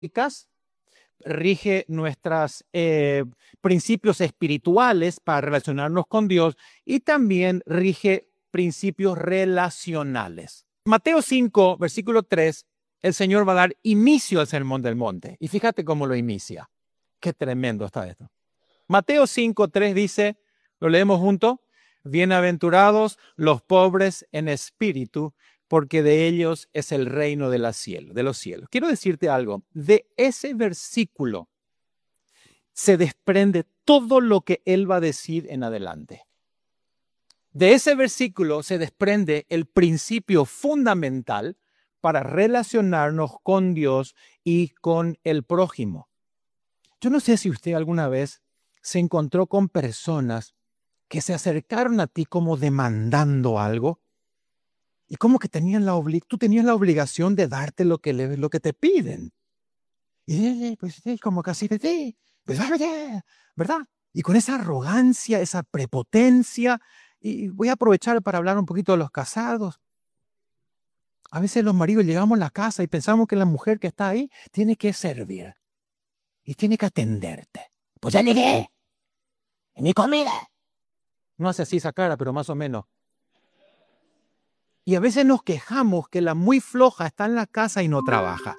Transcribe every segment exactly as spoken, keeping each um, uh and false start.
rige nuestros eh, principios espirituales para relacionarnos con Dios y también rige principios relacionales. Mateo cinco, versículo tres, el Señor va a dar inicio al Sermón del Monte. Y fíjate cómo lo inicia. Qué tremendo está esto. Mateo cinco, tres dice, lo leemos juntos, bienaventurados los pobres en espíritu, porque de ellos es el reino de, la cielo, de los cielos. Quiero decirte algo, de ese versículo se desprende todo lo que él va a decir en adelante. De ese versículo se desprende el principio fundamental para relacionarnos con Dios y con el prójimo. Yo no sé si usted alguna vez se encontró con personas que se acercaron a ti como demandando algo y como que tenían la obli- tú tenías la obligación de darte lo que, le- lo que te piden. Y eh, pues sí, como casi de ti, pues, ¿verdad? Y con esa arrogancia, esa prepotencia, y voy a aprovechar para hablar un poquito de los casados. A veces los maridos llegamos a la casa y pensamos que la mujer que está ahí tiene que servir y tiene que atenderte. Pues ya llegué, es mi comida. No hace así esa cara, pero más o menos. Y a veces nos quejamos que la muy floja está en la casa y no trabaja.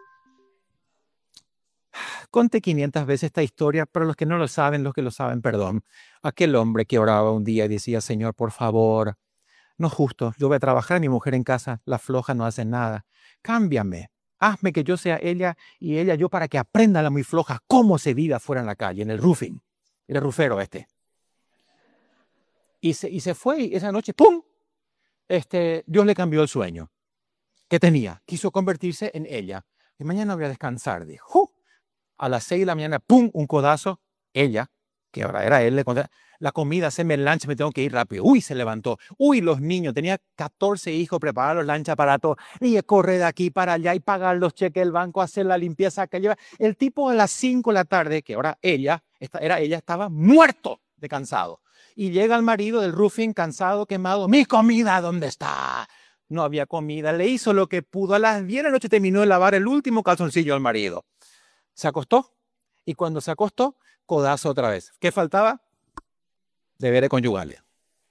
Conté quinientas veces esta historia, pero los que no lo saben, los que lo saben, perdón. Aquel hombre que oraba un día y decía, Señor, por favor, no es justo, yo voy a trabajar, mi mujer en casa, la floja no hace nada. Cámbiame, hazme que yo sea ella y ella yo para que aprenda la muy floja cómo se vive afuera en la calle, en el roofing. Era rufero este. Y se, y se fue y esa noche, ¡pum! Este, Dios le cambió el sueño que tenía. Quiso convertirse en ella. Y mañana voy a descansar, dijo. ¡Uh! A las seis de la mañana, ¡pum! Un codazo. Ella, que ahora era él, le conté, la comida, haceme el lunch, me tengo que ir rápido. Uy, se levantó. Uy, los niños, tenía catorce hijos, preparar los lunch para todo. Y correr de aquí para allá y pagar los cheques del banco, hacer la limpieza que lleva. El tipo a las cinco de la tarde, que ahora ella, esta, era ella, estaba muerto de cansado. Y llega el marido del roofing, cansado, quemado. Mi comida, ¿dónde está? No había comida. Le hizo lo que pudo. A las diez de la noche terminó de lavar el último calzoncillo al marido. Se acostó. Y cuando se acostó, codazo otra vez. ¿Qué faltaba? Deberes conyugales.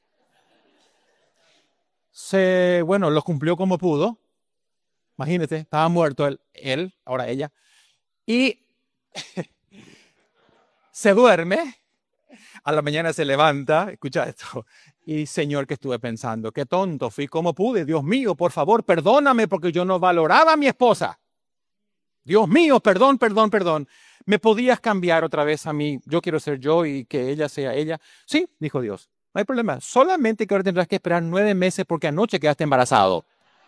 Se, bueno, los cumplió como pudo. Imagínate, estaba muerto él, él ahora ella. Y se duerme. A la mañana se levanta, escucha esto, y Señor, que estuve pensando, qué tonto fui, cómo pude, Dios mío, por favor, perdóname porque yo no valoraba a mi esposa. Dios mío, perdón, perdón, perdón. ¿Me podías cambiar otra vez a mí? Yo quiero ser yo y que ella sea ella. Sí, dijo Dios, no hay problema. Solamente que ahora tendrás que esperar nueve meses porque anoche quedaste embarazado.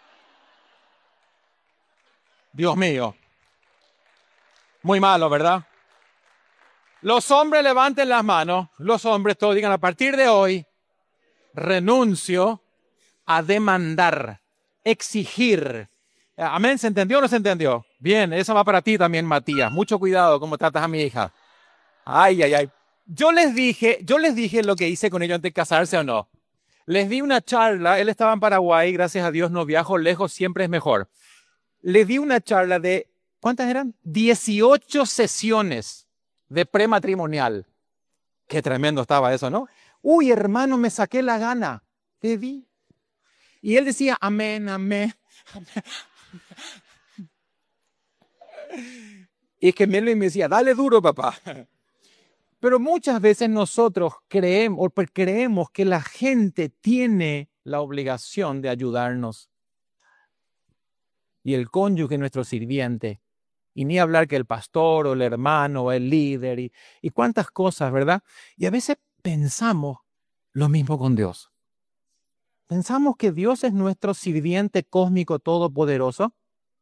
Dios mío. Muy malo, ¿verdad? Los hombres levanten las manos. Los hombres todos digan, a partir de hoy, renuncio a demandar, exigir. Amén, ¿se entendió o no se entendió? Bien, esa va para ti también, Matías. Mucho cuidado cómo tratas a mi hija. Ay, ay, ay. Yo les dije, yo les dije lo que hice con ellos antes de casarse o no. Les di una charla, él estaba en Paraguay, gracias a Dios no viajo lejos, siempre es mejor. Les di una charla de, ¿cuántas eran? dieciocho sesiones de prematrimonial. Qué tremendo estaba eso, ¿no? Uy, hermano, me saqué la gana. Le di. Y él decía, amén, amén. amén. Y es que me decía, dale duro, papá. Pero muchas veces nosotros creemos, creemos que la gente tiene la obligación de ayudarnos. Y el cónyuge, nuestro sirviente. Y ni hablar que el pastor o el hermano o el líder y, y cuántas cosas, ¿verdad? Y a veces pensamos lo mismo con Dios. Pensamos que Dios es nuestro sirviente cósmico todopoderoso,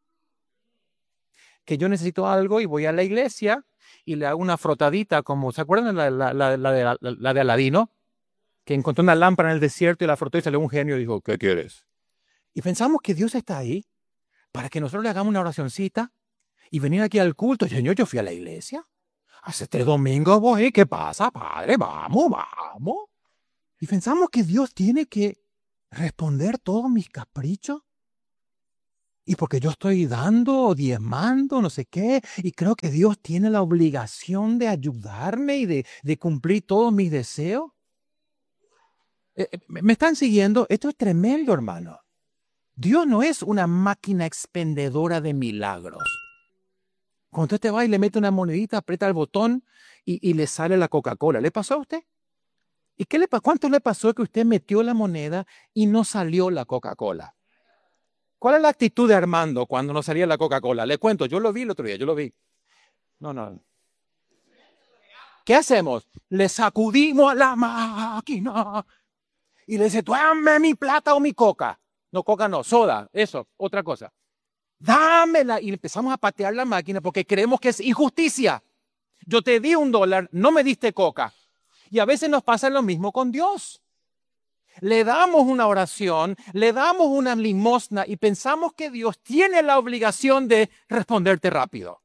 que yo necesito algo y voy a la iglesia y le hago una frotadita, como, ¿se acuerdan la, la, la, la, de, la, la de Aladino? Que encontró una lámpara en el desierto y la frotó y salió un genio y dijo, ¿qué quieres? Y pensamos que Dios está ahí para que nosotros le hagamos una oracioncita y venir aquí al culto. Señor, yo fui a la iglesia. Hace tres domingos voy. ¿Qué pasa, padre? Vamos, vamos. Y pensamos que Dios tiene que responder todos mis caprichos. Y porque yo estoy dando, diezmando, no sé qué, y creo que Dios tiene la obligación de ayudarme y de, de cumplir todos mis deseos. Eh, eh, ¿Me están siguiendo? Esto es tremendo, hermano. Dios no es una máquina expendedora de milagros. Cuando usted te va y le mete una monedita, aprieta el botón y, y le sale la Coca-Cola. ¿Le pasó a usted? ¿Y qué le, cuánto le pasó que usted metió la moneda y no salió la Coca-Cola? ¿Cuál es la actitud de Armando cuando no salía la Coca-Cola? Le cuento, yo lo vi el otro día, yo lo vi. No, no. ¿Qué hacemos? Le sacudimos a la máquina y le dice, dame mi plata o mi coca. No, coca no, soda, eso, otra cosa. Dámela. Y empezamos a patear la máquina porque creemos que es injusticia. Yo te di un dólar, no me diste coca. Y a veces nos pasa lo mismo con Dios. Le damos una oración, le damos una limosna y pensamos que Dios tiene la obligación de responderte rápido.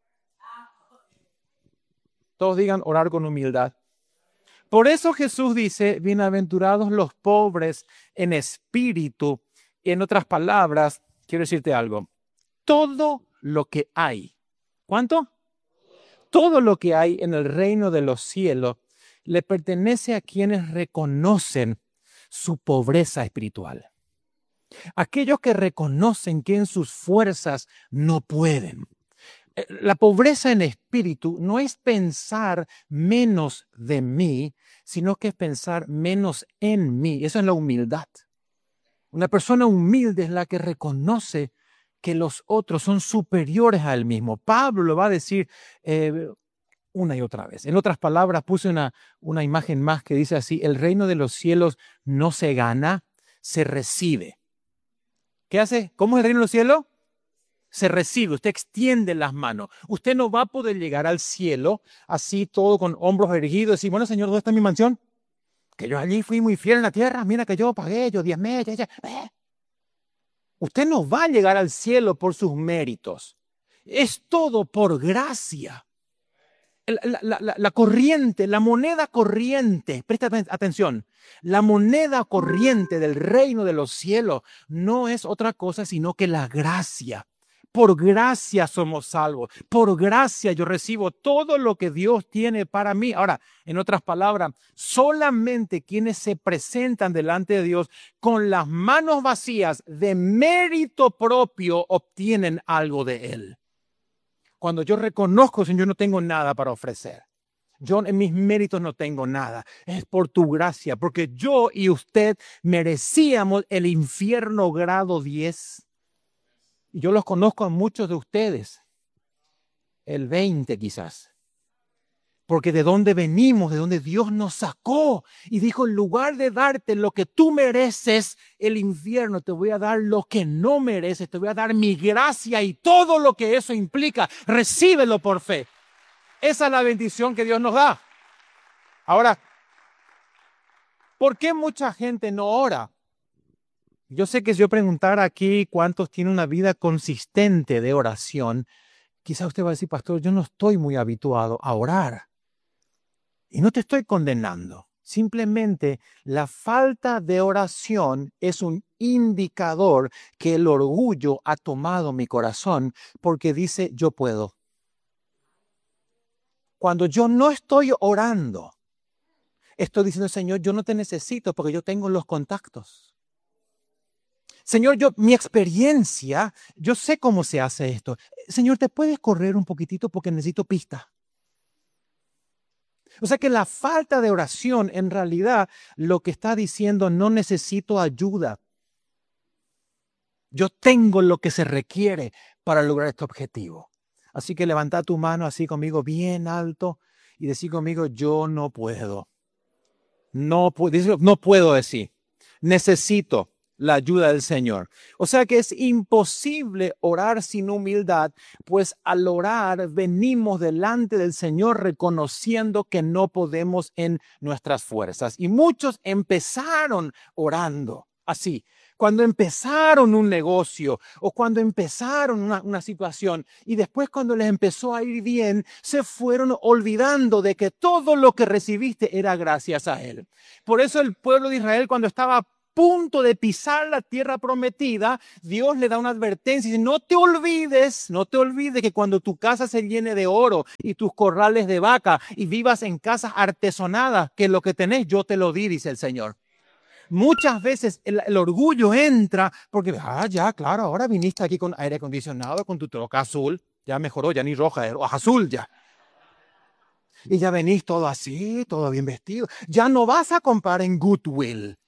Todos digan orar con humildad. Por eso Jesús dice, bienaventurados los pobres en espíritu. Y en otras palabras, quiero decirte algo. Todo lo que hay, ¿cuánto? Todo lo que hay en el reino de los cielos le pertenece a quienes reconocen su pobreza espiritual. Aquellos que reconocen que en sus fuerzas no pueden. La pobreza en espíritu no es pensar menos de mí, sino que es pensar menos en mí. Eso es la humildad. Una persona humilde es la que reconoce que los otros son superiores a él mismo. Pablo lo va a decir eh, una y otra vez. En otras palabras, puse una, una imagen más que dice así, el reino de los cielos no se gana, se recibe. ¿Qué hace? ¿Cómo es el reino de los cielos? Se recibe, usted extiende las manos. Usted no va a poder llegar al cielo así todo con hombros erguidos y decir, bueno, Señor, ¿dónde está mi mansión? Que yo allí fui muy fiel en la tierra, mira que yo pagué, yo diezmé, ya, ya. Eh. Usted no va a llegar al cielo por sus méritos. Es todo por gracia. La, la, la, la corriente, la moneda corriente, presta atención, la moneda corriente del reino de los cielos no es otra cosa sino que la gracia. Por gracia somos salvos. Por gracia yo recibo todo lo que Dios tiene para mí. Ahora, en otras palabras, solamente quienes se presentan delante de Dios con las manos vacías de mérito propio obtienen algo de Él. Cuando yo reconozco, Señor, no tengo nada para ofrecer. Yo en mis méritos no tengo nada. Es por tu gracia, porque yo y usted merecíamos el infierno grado diez. Yo los conozco a muchos de ustedes, el veinte quizás, porque de dónde venimos, de dónde Dios nos sacó y dijo, en lugar de darte lo que tú mereces, el infierno, te voy a dar lo que no mereces, te voy a dar mi gracia y todo lo que eso implica, recíbelo por fe. Esa es la bendición que Dios nos da. Ahora, ¿por qué mucha gente no ora? Yo sé que si yo preguntara aquí cuántos tienen una vida consistente de oración, quizá usted va a decir, pastor, yo no estoy muy habituado a orar. Y no te estoy condenando. Simplemente la falta de oración es un indicador que el orgullo ha tomado mi corazón porque dice, yo puedo. Cuando yo no estoy orando, estoy diciendo, Señor, yo no te necesito porque yo tengo los contactos. Señor, yo, mi experiencia, yo sé cómo se hace esto. Señor, ¿te puedes correr un poquitito porque necesito pista? O sea que la falta de oración en realidad lo que está diciendo, no necesito ayuda. Yo tengo lo que se requiere para lograr este objetivo. Así que levanta tu mano así conmigo bien alto y decir conmigo, yo no puedo. No, no puedo decir, necesito la ayuda del Señor. O sea que es imposible orar sin humildad, pues al orar venimos delante del Señor reconociendo que no podemos en nuestras fuerzas. Y muchos empezaron orando así. Cuando empezaron un negocio o cuando empezaron una, una situación y después cuando les empezó a ir bien, se fueron olvidando de que todo lo que recibiste era gracias a Él. Por eso el pueblo de Israel cuando estaba punto de pisar la tierra prometida, Dios le da una advertencia y dice, no te olvides, no te olvides que cuando tu casa se llene de oro y tus corrales de vaca y vivas en casas artesonadas, que lo que tenés yo te lo di, dice el Señor. Muchas veces el, el orgullo entra porque, ah, ya, claro, ahora viniste aquí con aire acondicionado, con tu troca azul, ya mejoró, ya ni roja, es azul ya. Y ya venís todo así, todo bien vestido. Ya no vas a comprar en Goodwill.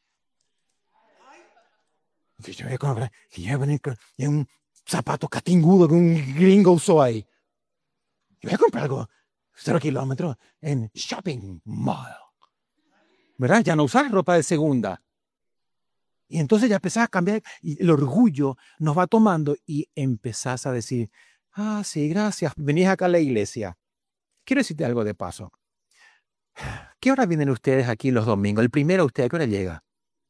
Que yo voy a comprar, que yo voy a venir con un zapato catingudo que un gringo usó ahí. Yo voy a comprar algo cero kilómetros en Shopping Mall. ¿Verdad? Ya no usas ropa de segunda. Y entonces ya empezás a cambiar y el orgullo nos va tomando y empezás a decir, ah, sí, gracias, venís acá a la iglesia. Quiero decirte algo de paso. ¿Qué hora vienen ustedes aquí los domingos? El primero, ¿usted a qué hora llega?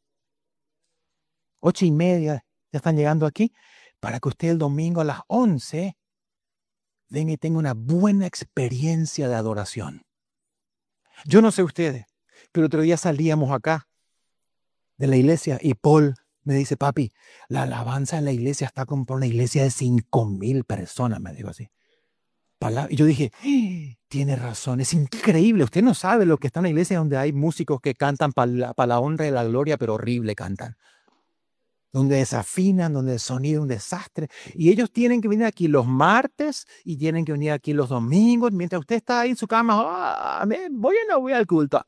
Ocho y media, ya están llegando aquí, para que usted el domingo a las once venga y tenga una buena experiencia de adoración. Yo no sé ustedes, pero otro día salíamos acá de la iglesia y Paul me dice, papi, la alabanza en la iglesia está como por una iglesia de cinco mil personas, me dijo así. Y yo dije, tiene razón, es increíble. Usted no sabe lo que está en una iglesia donde hay músicos que cantan para la, para la honra y la gloria, pero horrible cantan. Donde desafinan, donde el sonido es un desastre. Y ellos tienen que venir aquí los martes y tienen que venir aquí los domingos. Mientras usted está ahí en su cama, ah, voy o no voy al culto.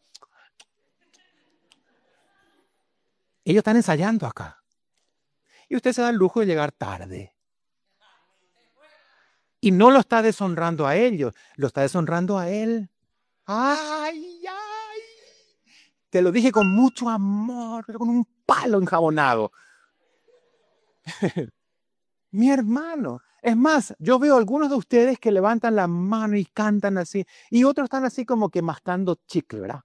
Ellos están ensayando acá. Y usted se da el lujo de llegar tarde. Y no lo está deshonrando a ellos, lo está deshonrando a él. ¡Ay, ay! Te lo dije con mucho amor, con un palo enjabonado. Mi hermano. Es más, yo veo algunos de ustedes que levantan la mano y cantan así, y otros están así como que mascando chicle, ¿verdad?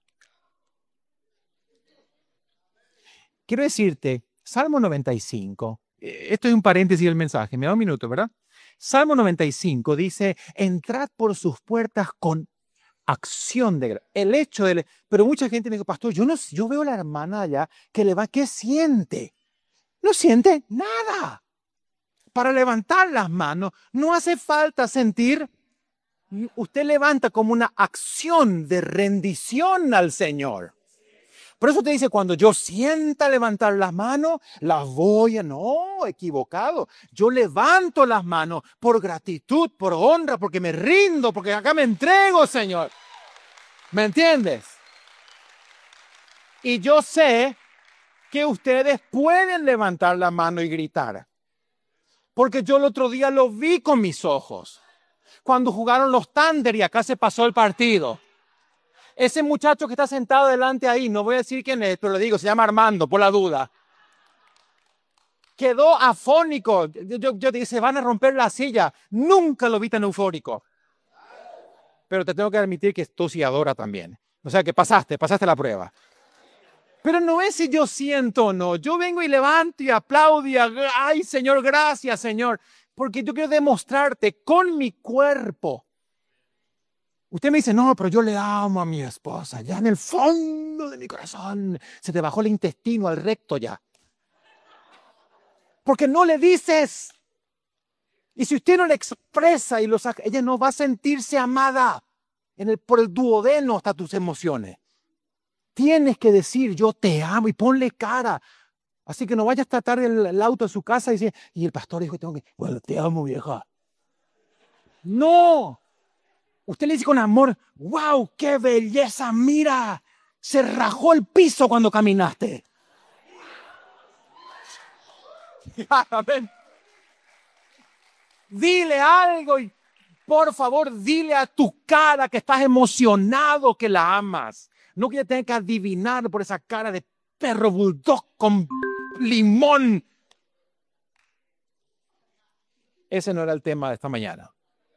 Quiero decirte, Salmo noventa y cinco, esto es un paréntesis del mensaje, me da un minuto, ¿verdad? Salmo noventa y cinco dice, entrad por sus puertas con acción de gracia. El hecho de... Pero mucha gente me dice, pastor, yo, no, yo veo a la hermana allá que le va, ¿qué siente? No siente nada. Para levantar las manos no hace falta sentir. Usted levanta como una acción de rendición al Señor. Por eso te dice, cuando yo sienta levantar las manos, las voy a... No, equivocado. Yo levanto las manos por gratitud, por honra, porque me rindo, porque acá me entrego, Señor. ¿Me entiendes? Y yo sé que ustedes pueden levantar la mano y gritar. Porque yo el otro día lo vi con mis ojos. Cuando jugaron los Thunder y acá se pasó el partido. Ese muchacho que está sentado delante ahí, no voy a decir quién es, pero le digo, se llama Armando, por la duda. Quedó afónico. Yo, yo, yo dije, se van a romper la silla. Nunca lo vi tan eufórico. Pero te tengo que admitir que tú sí adoras también. O sea que pasaste, pasaste la prueba. Pero no es si yo siento o no. Yo vengo y levanto y aplaudo y, ay, Señor, gracias, Señor. Porque yo quiero demostrarte con mi cuerpo. Usted me dice, no, pero yo le amo a mi esposa. Ya en el fondo de mi corazón se te bajó el intestino al recto ya. Porque no le dices. Y si usted no le expresa y lo saca, ella no va a sentirse amada. En el, por el duodeno hasta tus emociones. Tienes que decir, yo te amo y ponle cara. Así que no vayas a tratar el, el auto a su casa y decir, y el pastor dijo, tengo que, bueno, te amo, vieja. No. Usted le dice con amor, wow, qué belleza, mira, se rajó el piso cuando caminaste. Amén. Dile algo y por favor, dile a tu cara que estás emocionado que la amas. No que tenga que adivinar por esa cara de perro bulldog con limón. Ese no era el tema de esta mañana.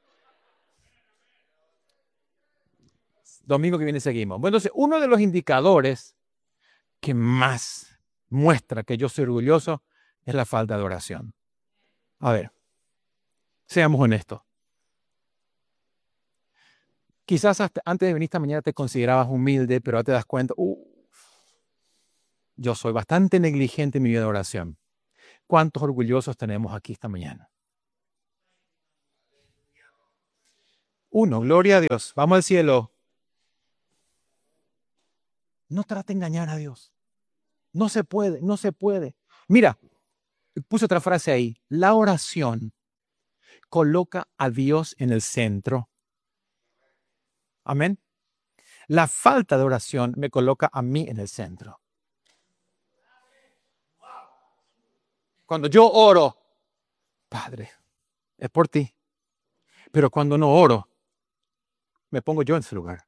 Domingo que viene seguimos. Bueno, entonces, uno de los indicadores que más muestra que yo soy orgulloso es la falta de oración. A ver, seamos honestos. Quizás hasta antes de venir esta mañana te considerabas humilde, pero ahora te das cuenta, uh, yo soy bastante negligente en mi vida de oración. ¿Cuántos orgullosos tenemos aquí esta mañana? Uno, gloria a Dios. Vamos al cielo. No trate de engañar a Dios. No se puede, no se puede. Mira, puse otra frase ahí. La oración coloca a Dios en el centro. Amén. La falta de oración me coloca a mí en el centro. Cuando yo oro, Padre, es por ti. Pero cuando no oro, me pongo yo en ese lugar.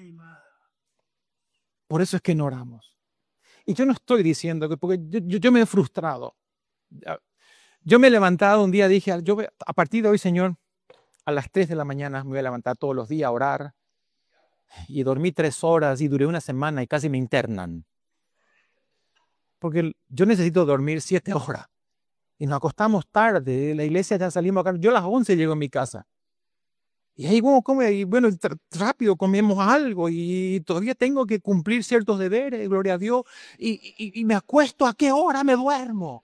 Por eso es que no oramos. Y yo no estoy diciendo que, porque yo, yo, yo me he frustrado. Yo me he levantado un día, dije, yo voy, a partir de hoy, Señor, a las tres de la mañana me voy a levantar todos los días a orar. Y dormí tres horas y duré una semana y casi me internan. Porque yo necesito dormir siete horas. Y nos acostamos tarde, de la iglesia ya salimos acá. Yo a las once llego a mi casa. Y ahí, bueno, come, y bueno, rápido comemos algo y todavía tengo que cumplir ciertos deberes, gloria a Dios. Y, y, y me acuesto, ¿a qué hora me duermo?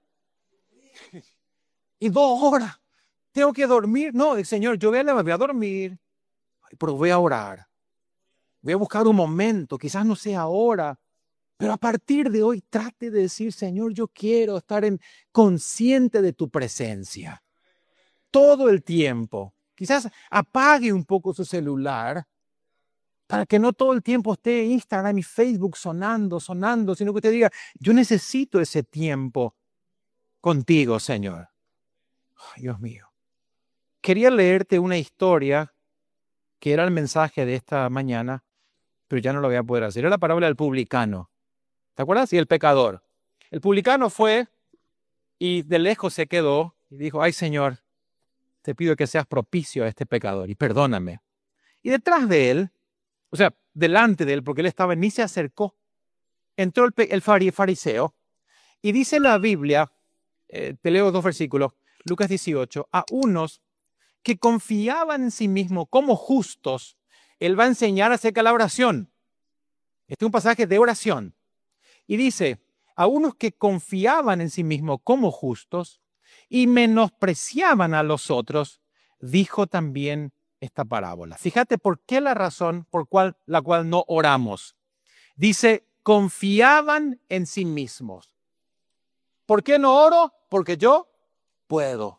Y dos horas. Tengo que dormir. No, Señor, yo voy a, voy a dormir, pero voy a orar. Voy a buscar un momento, quizás no sea ahora. Pero a partir de hoy trate de decir, Señor, yo quiero estar en, consciente de tu presencia. Todo el tiempo. Quizás apague un poco su celular para que no todo el tiempo esté Instagram y Facebook sonando, sonando, sino que usted diga, yo necesito ese tiempo contigo, Señor. Ay, Dios mío. Quería leerte una historia que era el mensaje de esta mañana, pero ya no lo voy a poder hacer. Era la parábola del publicano. ¿Te acuerdas? Y el pecador. El publicano fue y de lejos se quedó y dijo, ay Señor, te pido que seas propicio a este pecador y perdóname. Y detrás de él, o sea, delante de él, porque él estaba, ni se acercó, entró el, el fariseo y dice la Biblia, eh, te leo dos versículos, Lucas dieciocho, a unos que confiaban en sí mismos como justos, él va a enseñar acerca de la oración. Este es un pasaje de oración. Y dice, a unos que confiaban en sí mismos como justos y menospreciaban a los otros, dijo también esta parábola. Fíjate por qué la razón por cual, la cual no oramos. Dice, confiaban en sí mismos. ¿Por qué no oro? Porque yo puedo.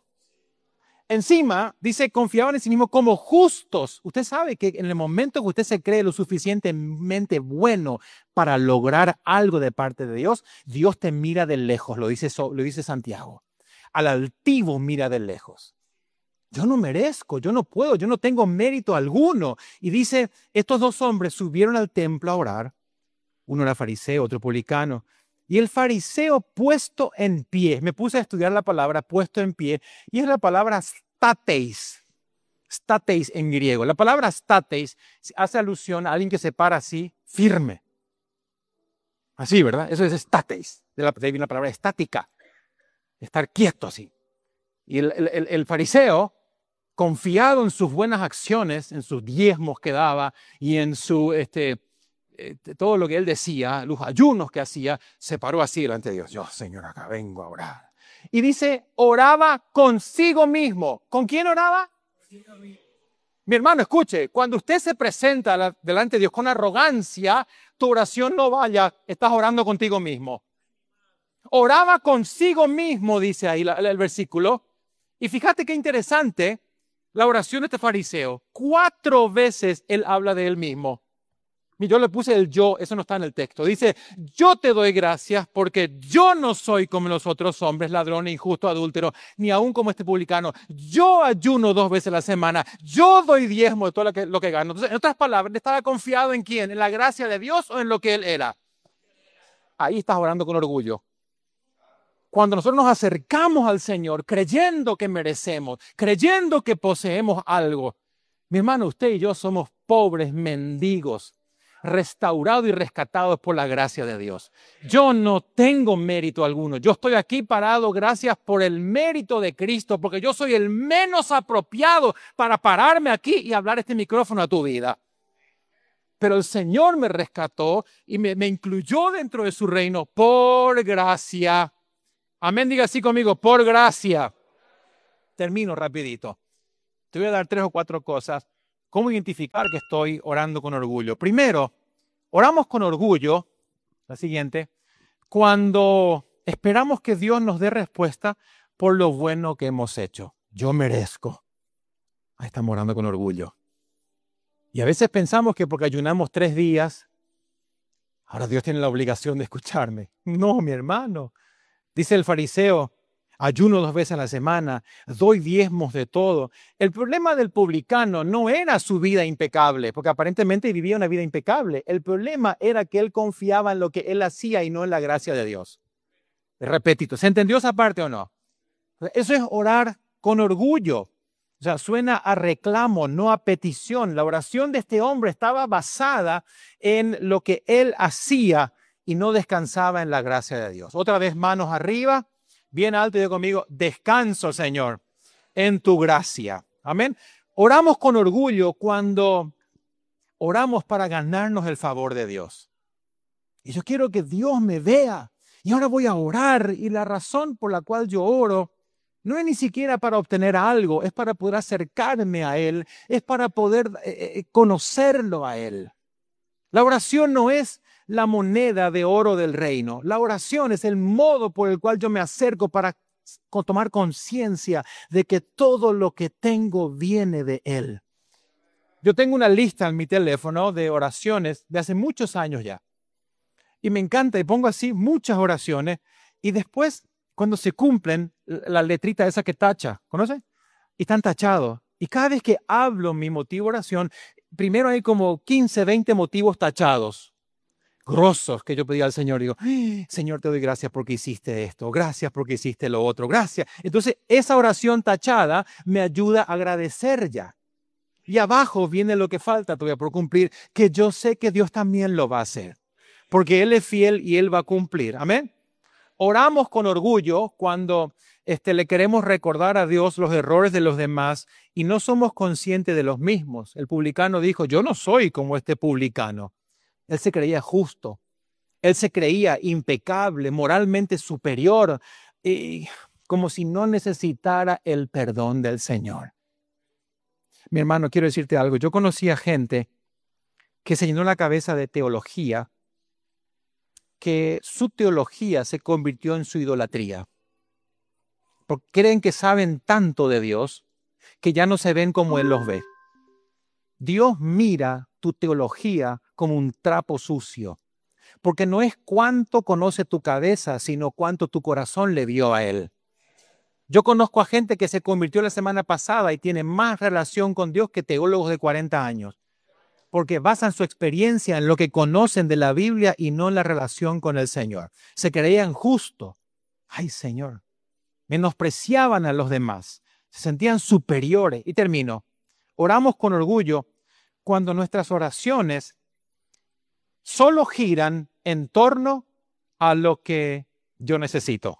Encima, dice, confiaban en sí mismos como justos. Usted sabe que en el momento que usted se cree lo suficientemente bueno para lograr algo de parte de Dios, Dios te mira de lejos, lo dice, lo dice Santiago. Al altivo mira de lejos. Yo no merezco, yo no puedo, yo no tengo mérito alguno. Y dice, estos dos hombres subieron al templo a orar. Uno era fariseo, otro publicano. Y el fariseo puesto en pie, me puse a estudiar la palabra puesto en pie, y es la palabra stateis, stateis en griego. La palabra stateis hace alusión a alguien que se para así, firme. Así, ¿verdad? Eso es stateis, de, la, de ahí viene la palabra estática, estar quieto así. Y el, el, el fariseo, confiado en sus buenas acciones, en sus diezmos que daba y en su... este todo lo que él decía, los ayunos que hacía, se paró así delante de Dios. Yo, Señor, acá vengo a orar. Y dice, oraba consigo mismo. ¿Con quién oraba? Mi hermano, escuche, cuando usted se presenta delante de Dios con arrogancia, tu oración no vaya, estás orando contigo mismo. Oraba consigo mismo, dice ahí la, el versículo. Y fíjate qué interesante la oración de este fariseo. Cuatro veces él habla de él mismo. Yo le puse el yo, eso no está en el texto. Dice, yo te doy gracias porque yo no soy como los otros hombres, ladrones, injustos, adúlteros, ni aún como este publicano. Yo ayuno dos veces a la semana. Yo doy diezmo de todo lo que, lo que gano. Entonces, en otras palabras, ¿estaba confiado en quién? ¿En la gracia de Dios o en lo que él era? Ahí estás orando con orgullo. Cuando nosotros nos acercamos al Señor creyendo que merecemos, creyendo que poseemos algo. Mi hermano, usted y yo somos pobres mendigos, restaurados y rescatados por la gracia de Dios. Yo no tengo mérito alguno. Yo estoy aquí parado gracias por el mérito de Cristo, porque yo soy el menos apropiado para pararme aquí y hablar este micrófono a tu vida. pero el Señor me rescató y me, me incluyó dentro de su reino por gracia. Amén, diga así conmigo, por gracia. Termino rapidito. Te voy a dar tres o cuatro cosas. ¿Cómo identificar que estoy orando con orgullo? Primero, oramos con orgullo, la siguiente, cuando esperamos que Dios nos dé respuesta por lo bueno que hemos hecho. Yo merezco. Ahí estamos orando con orgullo. Y a veces pensamos que porque ayunamos tres días, ahora Dios tiene la obligación de escucharme. No, mi hermano. Dice el fariseo, ayuno dos veces a la semana, doy diezmos de todo. El problema del publicano no era su vida impecable, porque aparentemente vivía una vida impecable. El problema era que él confiaba en lo que él hacía y no en la gracia de Dios. Repetito, ¿se entendió esa parte o no? Eso es orar con orgullo. O sea, suena a reclamo, no a petición. La oración de este hombre estaba basada en lo que él hacía y no descansaba en la gracia de Dios. Otra vez, manos arriba, bien alto y digo conmigo, descanso, Señor, en tu gracia. Amén. Oramos con orgullo cuando oramos para ganarnos el favor de Dios. Y yo quiero que Dios me vea. Y ahora voy a orar. Y la razón por la cual yo oro no es ni siquiera para obtener algo, es para poder acercarme a Él, es para poder eh, conocerlo a Él. La oración no es la moneda de oro del reino. La oración es el modo por el cual yo me acerco para tomar conciencia de que todo lo que tengo viene de Él. Yo tengo una lista en mi teléfono de oraciones de hace muchos años ya. Y me encanta y pongo así muchas oraciones y después cuando se cumplen, la letrita esa que tacha, ¿conoce? Y están tachados. Y cada vez que hablo mi motivo de oración, primero hay como quince, veinte motivos tachados, grosos, que yo pedí al Señor. Digo, Señor, te doy gracias porque hiciste esto, gracias porque hiciste lo otro, gracias. Entonces, esa oración tachada me ayuda a agradecer ya. Y abajo viene lo que falta todavía por cumplir, que yo sé que Dios también lo va a hacer, porque Él es fiel y Él va a cumplir. Amén. Oramos con orgullo cuando este, le queremos recordar a Dios los errores de los demás y no somos conscientes de los mismos. El publicano dijo, yo no soy como este publicano. Él se creía justo. Él se creía impecable, moralmente superior, y como si no necesitara el perdón del Señor. Mi hermano, quiero decirte algo. Yo conocí a gente que se llenó la cabeza de teología, que su teología se convirtió en su idolatría. Porque creen que saben tanto de Dios que ya no se ven como Él los ve. Dios mira tu teología como un trapo sucio, porque no es cuánto conoce tu cabeza, sino cuánto tu corazón le dio a Él. Yo conozco a gente que se convirtió la semana pasada y tiene más relación con Dios que teólogos de cuarenta años. Porque basan su experiencia en lo que conocen de la Biblia y no en la relación con el Señor. Se creían justos. Ay, Señor. Menospreciaban a los demás. Se sentían superiores. Y termino. Oramos con orgullo cuando nuestras oraciones solo giran en torno a lo que yo necesito.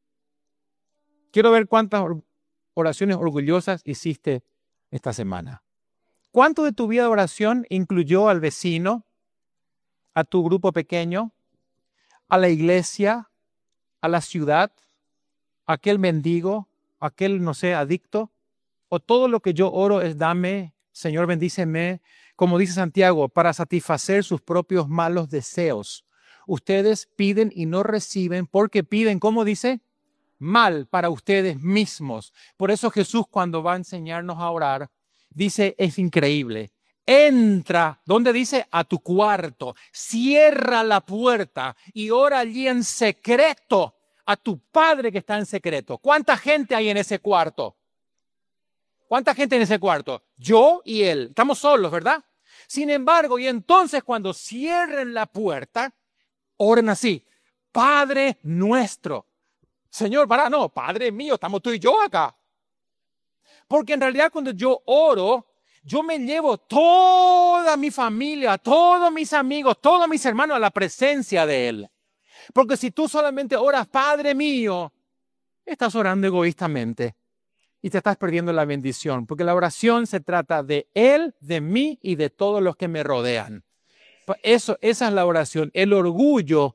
Quiero ver cuántas oraciones orgullosas hiciste esta semana. ¿Cuánto de tu vida de oración incluyó al vecino, a tu grupo pequeño, a la iglesia, a la ciudad, a aquel mendigo, a aquel, no sé, adicto? ¿O todo lo que yo oro es dame, Señor, bendíceme, como dice Santiago, para satisfacer sus propios malos deseos? Ustedes piden y no reciben porque piden, ¿cómo dice? Mal para ustedes mismos. Por eso Jesús, cuando va a enseñarnos a orar, dice, es increíble. Entra, ¿dónde dice? A tu cuarto. Cierra la puerta y ora allí en secreto a tu Padre que está en secreto. ¿Cuánta gente hay en ese cuarto? ¿Cuánta gente en ese cuarto? Yo y él. Estamos solos, ¿verdad? Sin embargo, y entonces cuando cierren la puerta, oren así. Padre nuestro. Señor, para, no, Padre mío, estamos tú y yo acá. Porque en realidad cuando yo oro, yo me llevo toda mi familia, todos mis amigos, todos mis hermanos a la presencia de Él. Porque si tú solamente oras, Padre mío, estás orando egoístamente y te estás perdiendo la bendición. Porque la oración se trata de Él, de mí y de todos los que me rodean. Eso, esa es la oración. El orgullo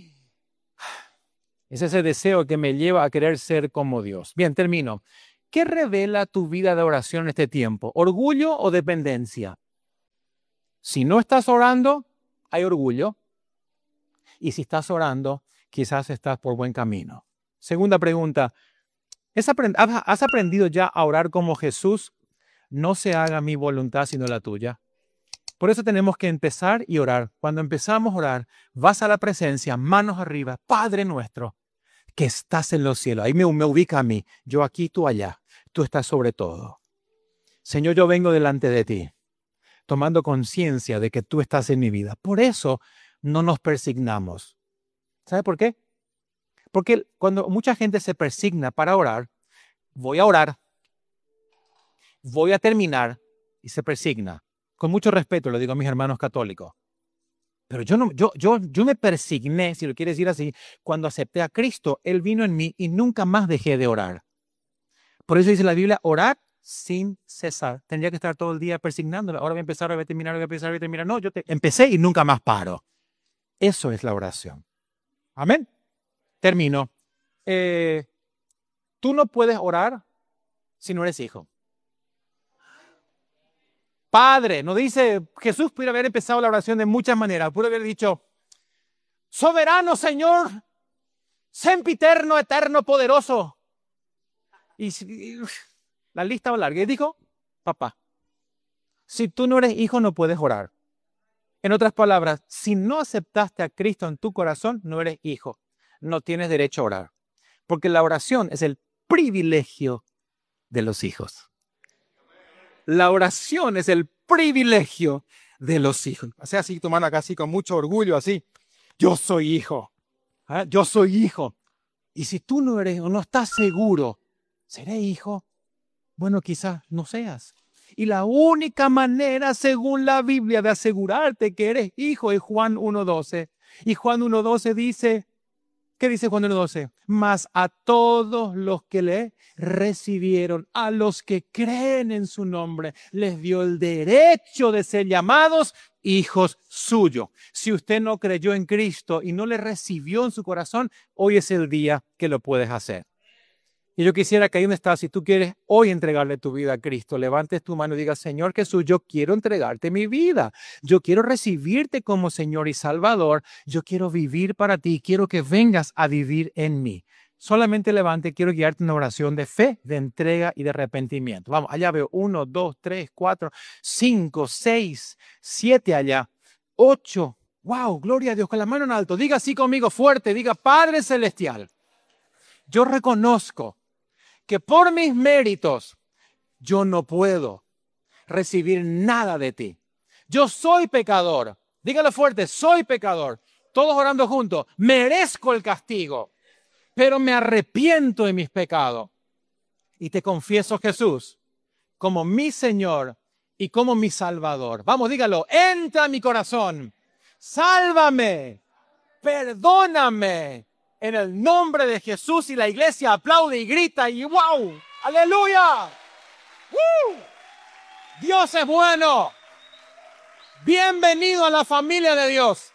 es ese deseo que me lleva a querer ser como Dios. Bien, termino. ¿Qué revela tu vida de oración en este tiempo? ¿Orgullo o dependencia? Si no estás orando, hay orgullo. Y si estás orando, quizás estás por buen camino. Segunda pregunta. ¿Has aprendido ya a orar como Jesús? No se haga mi voluntad sino la tuya. Por eso tenemos que empezar y orar. Cuando empezamos a orar, vas a la presencia, manos arriba, Padre nuestro, que estás en los cielos. Ahí me, me ubica a mí. Yo aquí, tú allá. Tú estás sobre todo. Señor, yo vengo delante de ti, tomando conciencia de que tú estás en mi vida. Por eso no nos persignamos. ¿Sabe por qué? Porque cuando mucha gente se persigna para orar, voy a orar, voy a terminar y se persigna. Con mucho respeto lo digo a mis hermanos católicos. Pero yo, no, yo, yo, yo me persigné, si lo quieres decir así, cuando acepté a Cristo. Él vino en mí y nunca más dejé de orar. Por eso dice la Biblia, orar sin cesar. Tendría que estar todo el día persignándolo. Ahora voy a empezar, ahora voy a terminar, ahora voy a empezar, ahora voy a terminar. No, yo te, empecé y nunca más paro. Eso es la oración. Amén. Termino. Eh, tú no puedes orar si no eres hijo. Padre, no dice, Jesús pudo haber empezado la oración de muchas maneras. Pudo haber dicho, soberano Señor, sempiterno, eterno, poderoso. Y, y la lista va larga. Y dijo, papá, si tú no eres hijo no puedes orar. En otras palabras, si no aceptaste a Cristo en tu corazón, no eres hijo. No tienes derecho a orar. Porque la oración es el privilegio de los hijos. La oración es el privilegio de los hijos. O sea, así tomando acá así con mucho orgullo, así. Yo soy hijo. ¿Eh? Yo soy hijo. Y si tú no eres o no estás seguro, ¿seré hijo? Bueno, quizás no seas. Y la única manera, según la Biblia, de asegurarte que eres hijo es Juan uno doce. Y Juan uno doce dice, ¿qué dice Juan uno doce? Mas a todos los que le recibieron, a los que creen en su nombre, les dio el derecho de ser llamados hijos suyos. Si usted no creyó en Cristo y no le recibió en su corazón, hoy es el día que lo puedes hacer. Y yo quisiera que ahí donde estás, si tú quieres hoy entregarle tu vida a Cristo, levantes tu mano y digas, Señor Jesús, yo quiero entregarte mi vida. Yo quiero recibirte como Señor y Salvador. Yo quiero vivir para ti. Quiero que vengas a vivir en mí. Solamente levante, quiero guiarte en una oración de fe, de entrega y de arrepentimiento. Vamos, allá veo uno, dos, tres, cuatro, cinco, seis, siete allá, ocho. Wow, gloria a Dios, con la mano en alto. Diga así conmigo fuerte, diga, Padre Celestial, yo reconozco que por mis méritos yo no puedo recibir nada de ti. Yo soy pecador. Dígalo fuerte, soy pecador. Todos orando juntos. Merezco el castigo, pero me arrepiento de mis pecados. Y te confieso, Jesús, como mi Señor y como mi Salvador. Vamos, dígalo. Entra a mi corazón. Sálvame. Perdóname. En el nombre de Jesús, y la iglesia aplaude y grita y ¡wow! ¡Aleluya! ¡Uh! Dios es bueno. Bienvenido a la familia de Dios.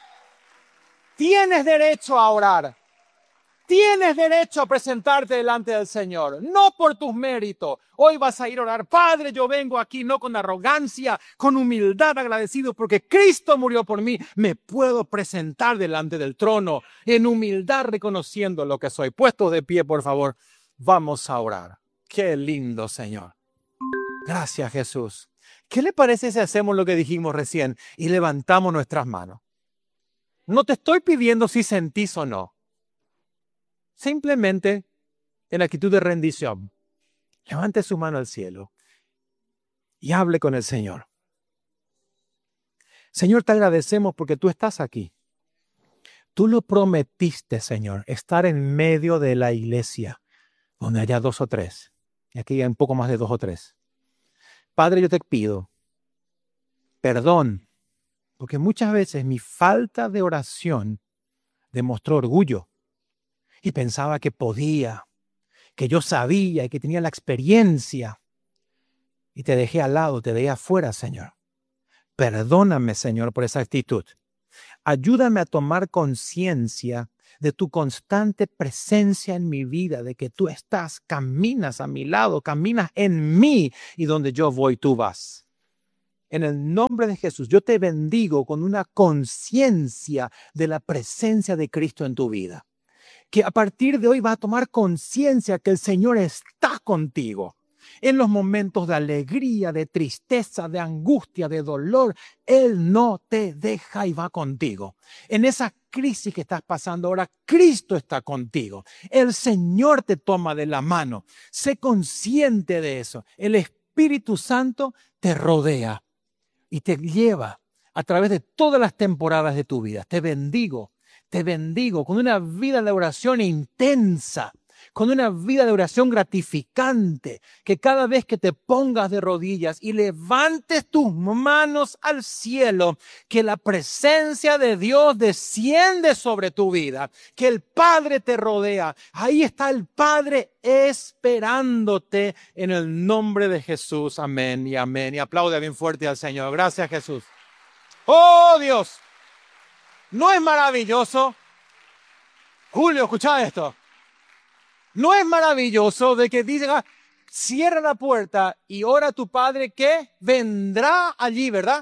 Tienes derecho a orar. Tienes derecho a presentarte delante del Señor, no por tus méritos. Hoy vas a ir a orar, Padre, yo vengo aquí no con arrogancia, con humildad, agradecido porque Cristo murió por mí. Me puedo presentar delante del trono en humildad, reconociendo lo que soy. Puestos de pie, por favor, vamos a orar. Qué lindo, Señor. Gracias, Jesús. ¿Qué le parece si hacemos lo que dijimos recién y levantamos nuestras manos? No te estoy pidiendo si sentís o no. Simplemente en actitud de rendición, levante su mano al cielo y hable con el Señor. Señor, te agradecemos porque tú estás aquí. Tú lo prometiste, Señor, estar en medio de la iglesia, donde haya dos o tres. Y aquí hay un poco más de dos o tres. Padre, yo te pido perdón, porque muchas veces mi falta de oración demostró orgullo. Y pensaba que podía, que yo sabía y que tenía la experiencia. Y te dejé al lado, te dejé afuera, Señor. Perdóname, Señor, por esa actitud. Ayúdame a tomar conciencia de tu constante presencia en mi vida, de que tú estás, caminas a mi lado, caminas en mí y donde yo voy, tú vas. En el nombre de Jesús, yo te bendigo con una conciencia de la presencia de Cristo en tu vida. Que a partir de hoy vas a tomar conciencia que el Señor está contigo. En los momentos de alegría, de tristeza, de angustia, de dolor, Él no te deja y va contigo. En esa crisis que estás pasando ahora, Cristo está contigo. El Señor te toma de la mano. Sé consciente de eso. El Espíritu Santo te rodea y te lleva a través de todas las temporadas de tu vida. Te bendigo, te bendigo con una vida de oración intensa, con una vida de oración gratificante, que cada vez que te pongas de rodillas y levantes tus manos al cielo, que la presencia de Dios desciende sobre tu vida, que el Padre te rodea. Ahí está el Padre esperándote en el nombre de Jesús. Amén y amén. Y aplaude bien fuerte al Señor. Gracias, Jesús. ¡Oh, Dios! ¿No es maravilloso? Julio, escucha esto. ¿No es maravilloso de que diga, cierra la puerta y ora a tu Padre que vendrá allí, ¿verdad?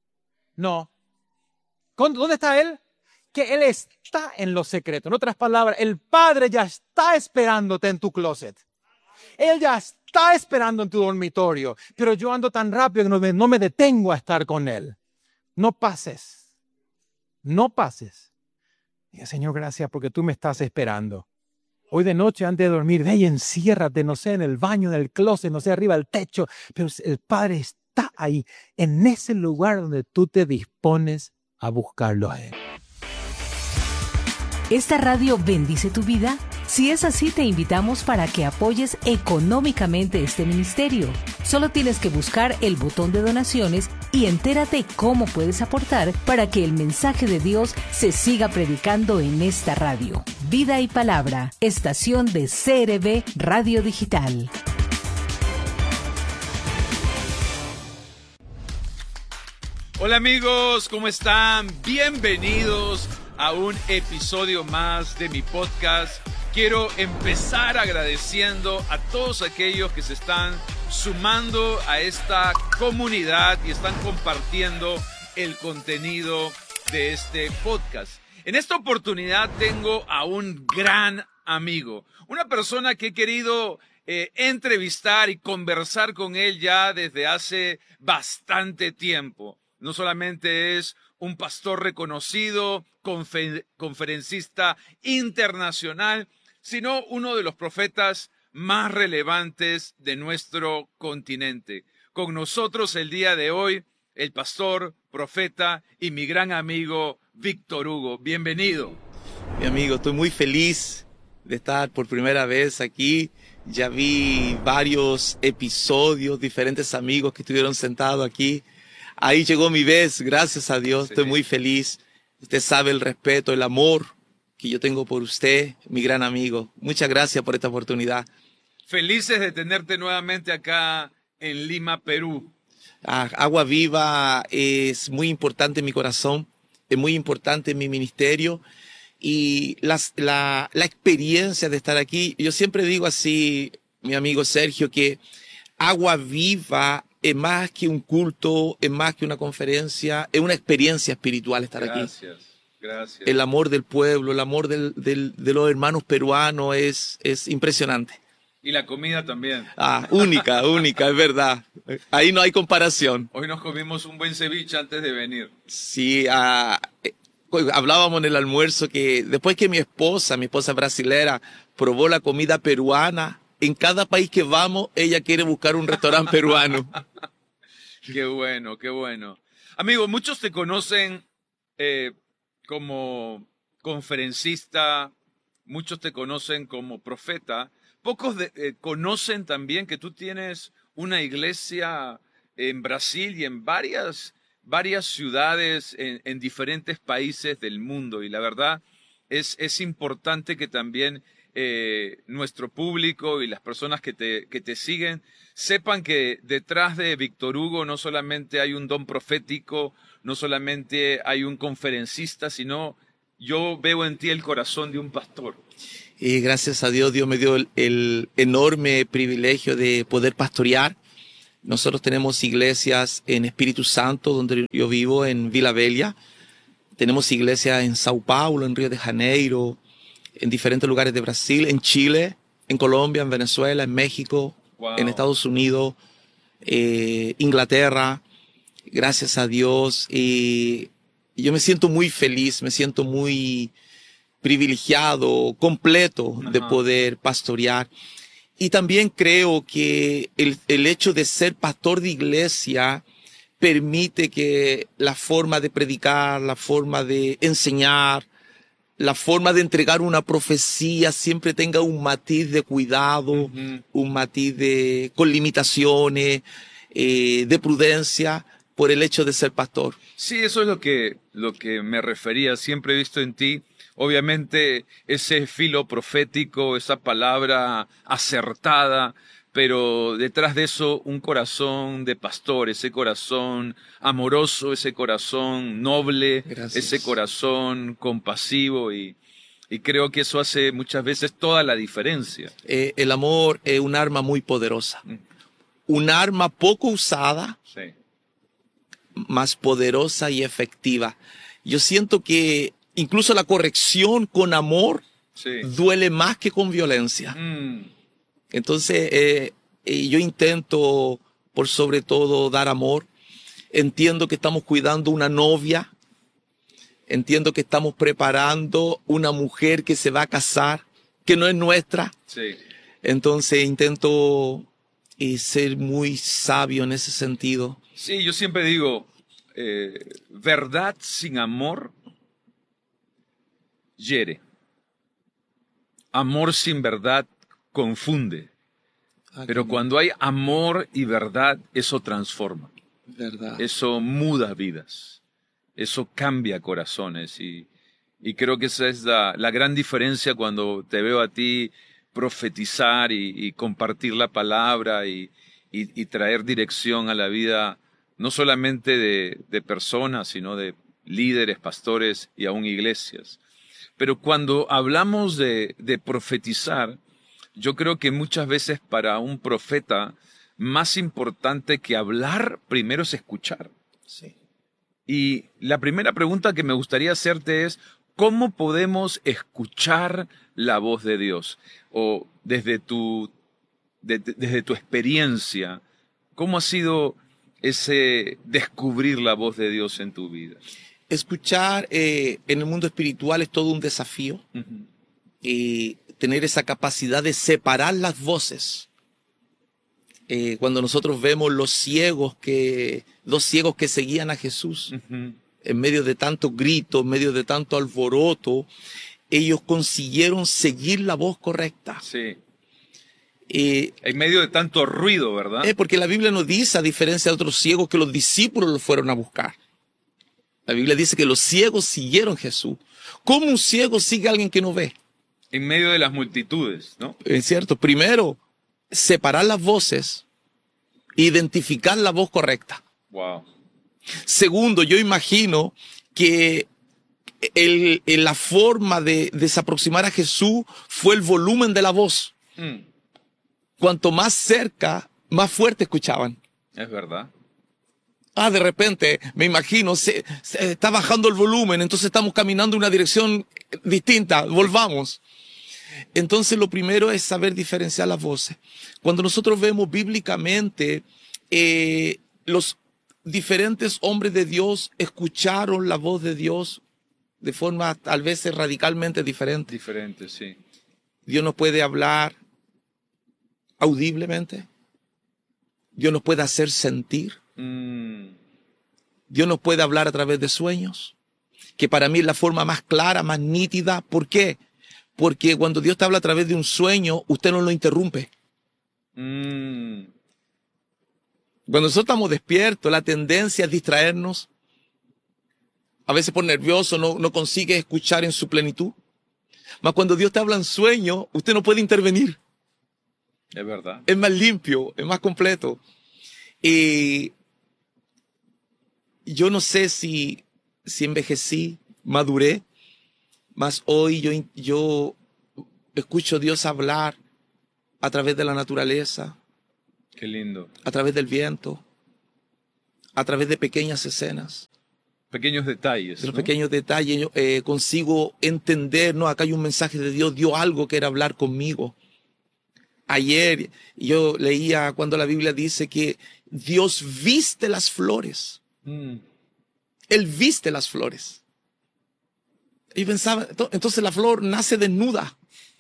No. ¿Dónde está Él? Que Él está en lo secreto. En otras palabras, el Padre ya está esperándote en tu closet. Él ya está esperando en tu dormitorio. Pero yo ando tan rápido que no me, no me detengo a estar con Él. No pases. No pases. Diga, Señor, gracias porque tú me estás esperando. Hoy de noche, antes de dormir, ve y enciérrate, no sé, en el baño, en el closet, no sé, arriba del techo. Pero el Padre está ahí, en ese lugar donde tú te dispones a buscarlo a Él. ¿Esta radio bendice tu vida? Si es así, te invitamos para que apoyes económicamente este ministerio. Solo tienes que buscar el botón de donaciones y entérate cómo puedes aportar para que el mensaje de Dios se siga predicando en esta radio. Vida y Palabra, estación de C R B Radio Digital. Hola amigos, ¿cómo están? Bienvenidos a un episodio más de mi podcast. Quiero empezar agradeciendo a todos aquellos que se están sumando a esta comunidad y están compartiendo el contenido de este podcast. En esta oportunidad tengo a un gran amigo, una persona que he querido eh, entrevistar y conversar con él ya desde hace bastante tiempo. No solamente es un pastor reconocido, confer- conferencista internacional, sino uno de los profetas más relevantes de nuestro continente. Con nosotros el día de hoy, el pastor, profeta y mi gran amigo Víctor Hugo. Bienvenido. Mi amigo, estoy muy feliz de estar por primera vez aquí. Ya vi varios episodios, diferentes amigos que estuvieron sentados aquí. Ahí llegó mi vez, gracias a Dios, estoy muy feliz. Usted sabe el respeto, el amor que yo tengo por usted, mi gran amigo. Muchas gracias por esta oportunidad. Felices de tenerte nuevamente acá en Lima, Perú. Ah, Agua Viva es muy importante en mi corazón, es muy importante en mi ministerio y las, la, la experiencia de estar aquí. Yo siempre digo así, mi amigo Sergio, que Agua Viva es más que un culto, es más que una conferencia, es una experiencia espiritual estar Gracias. aquí. Gracias. El amor del pueblo, el amor del, del, de los hermanos peruanos es, es impresionante. Y la comida también. Ah, única, única, es verdad. Ahí no hay comparación. Hoy nos comimos un buen ceviche antes de venir. Sí, ah, eh, hablábamos en el almuerzo que después que mi esposa, mi esposa brasilera, probó la comida peruana, en cada país que vamos, ella quiere buscar un restaurante peruano. Qué bueno, qué bueno. Amigo, muchos te conocen eh, como conferencista, muchos te conocen como profeta. Pocos de, eh, conocen también que tú tienes una iglesia en Brasil y en varias, varias ciudades en, en diferentes países del mundo. Y la verdad es, es importante que también eh, nuestro público y las personas que te, que te siguen sepan que detrás de Víctor Hugo no solamente hay un don profético, no solamente hay un conferencista, sino yo veo en ti el corazón de un pastor. Y gracias a Dios, Dios me dio el, el enorme privilegio de poder pastorear. Nosotros tenemos iglesias en Espíritu Santo, donde yo vivo, en Vila Velha. Tenemos iglesias en Sao Paulo, en Río de Janeiro, en diferentes lugares de Brasil, en Chile, en Colombia, en Venezuela, en México, wow. en Estados Unidos, eh, Inglaterra. Gracias a Dios. Y yo me siento muy feliz, me siento muy privilegiado, completo Ajá. de poder pastorear. Y también creo que el, el hecho de ser pastor de iglesia permite que la forma de predicar, la forma de enseñar, la forma de entregar una profecía siempre tenga un matiz de cuidado, uh-huh. un matiz de, con limitaciones, eh, de prudencia, por el hecho de ser pastor. Sí, eso es lo que, lo que me refería. Siempre he visto en ti, obviamente, ese filo profético, esa palabra acertada, pero detrás de eso un corazón de pastor, ese corazón amoroso, ese corazón noble, Gracias. Ese corazón compasivo y, y creo que eso hace muchas veces toda la diferencia. Eh, el amor es un arma muy poderosa, mm. un arma poco usada, sí. más poderosa y efectiva. Yo siento que incluso la corrección con amor sí. duele más que con violencia. Mm. Entonces, eh, eh, yo intento, por sobre todo, dar amor. Entiendo que estamos cuidando una novia. Entiendo que estamos preparando una mujer que se va a casar, que no es nuestra. Sí. Entonces, intento eh, ser muy sabio en ese sentido. Sí, yo siempre digo, eh, verdad sin amor hiere. Amor sin verdad confunde. Ah, Pero cuando hay amor y verdad, eso transforma. Verdad. Eso muda vidas. Eso cambia corazones. Y, y creo que esa es la, la gran diferencia cuando te veo a ti profetizar y, y compartir la palabra y, y, y traer dirección a la vida, no solamente de, de personas, sino de líderes, pastores y aún iglesias. Pero cuando hablamos de, de profetizar, yo creo que muchas veces para un profeta, más importante que hablar, primero es escuchar. Sí. Y la primera pregunta que me gustaría hacerte es, ¿cómo podemos escuchar la voz de Dios? O desde tu, de, de, desde tu experiencia, ¿cómo ha sido ese descubrir la voz de Dios en tu vida? Escuchar eh, en el mundo espiritual es todo un desafío. Uh-huh. Eh, tener esa capacidad de separar las voces. Eh, cuando nosotros vemos los ciegos que, dos ciegos que seguían a Jesús, uh-huh. en medio de tanto grito, en medio de tanto alboroto, ellos consiguieron seguir la voz correcta. Sí. Eh, en medio de tanto ruido, ¿verdad? Eh, porque la Biblia nos dice, a diferencia de otros ciegos, que los discípulos los fueron a buscar. La Biblia dice que los ciegos siguieron a Jesús. ¿Cómo un ciego sigue a alguien que no ve? En medio de las multitudes, ¿no? Es cierto. Primero, separar las voces, identificar la voz correcta. Wow. Segundo, yo imagino que el, el, la forma de, de se aproximar a Jesús fue el volumen de la voz. Mm. Cuanto más cerca, más fuerte escuchaban. Es verdad. Ah, de repente, me imagino, se, se está bajando el volumen, entonces estamos caminando en una dirección distinta, volvamos. Entonces lo primero es saber diferenciar las voces. Cuando nosotros vemos bíblicamente, eh, los diferentes hombres de Dios escucharon la voz de Dios de forma tal vez radicalmente diferente. Diferente, sí. Dios nos puede hablar audiblemente. Dios nos puede hacer sentir. Mm. Dios nos puede hablar a través de sueños, que para mí es la forma más clara, más nítida. ¿Por qué? Porque cuando Dios te habla a través de un sueño, usted no lo interrumpe. Mm. Cuando nosotros estamos despiertos, la tendencia es distraernos. A veces por nervioso no, no consigue escuchar en su plenitud. Mas cuando Dios te habla en sueño, usted no puede intervenir. Es verdad. Es más limpio, es más completo. Y yo no sé si, si envejecí, maduré, mas hoy yo, yo escucho a Dios hablar a través de la naturaleza. Qué lindo. A través del viento, a través de pequeñas escenas. Pequeños detalles. De los ¿no? pequeños detalles yo, eh, consigo entender, no, acá hay un mensaje de Dios, dio algo que era hablar conmigo. Ayer yo leía cuando la Biblia dice que Dios viste las flores. Mm. Él viste las flores. Y pensaba, entonces la flor nace desnuda.